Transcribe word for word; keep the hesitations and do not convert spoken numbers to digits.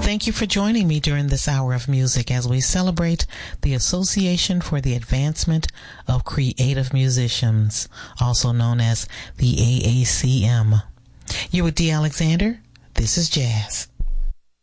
Thank you for joining me during this hour of music as we celebrate the Association for the Advancement of Creative Musicians, also known as the A A C M. You're with Dee Alexander. This is Jazz.